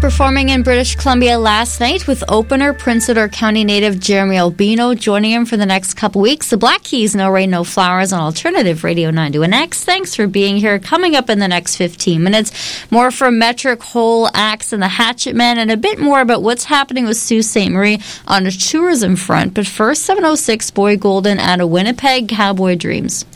performing in British Columbia last night with opener Prince Edward County native Jeremy Albino joining him for the next couple weeks. The Black Keys, No Rain, No Flowers on Alternative Radio 921X. Thanks for being here. Coming up in the next 15 minutes, more from Metric, Hole, Axe, and the Hatchet Men, and a bit more about what's happening with Sault Ste. Marie on a tourism front. But first, 706 Boy Golden out of Winnipeg, Cowboy Dreams.